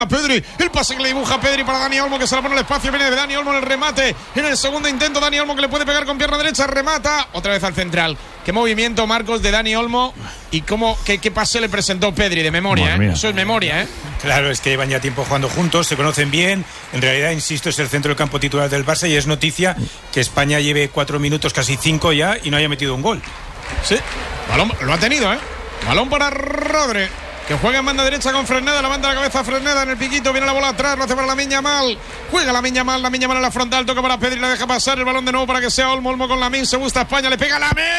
Pedri, el pase que le dibuja Pedri para Dani Olmo, que se la pone al espacio, viene de Dani Olmo en el remate, en el segundo intento Dani Olmo que le puede pegar con pierna derecha, remata, otra vez al central. Qué movimiento, Marcos, de Dani Olmo, y qué pase le presentó Pedri, de memoria, eso es memoria, Claro, es que llevan ya tiempo jugando juntos, se conocen bien, en realidad, insisto, es el centro del campo titular del Barça y es noticia que España lleve 4 minutos, casi 5 ya, y no haya metido un gol. Sí, balón, lo ha tenido, balón para Rodri, que juega en banda derecha con Fresneda, levanta la cabeza Fresneda en el piquito, viene la bola atrás, lo hace para Lamine Yamal, juega Lamine Yamal en la frontal, toca para Pedri, la deja pasar el balón de nuevo para que sea Olmo con Lamine, se gusta España, le pega Lamine.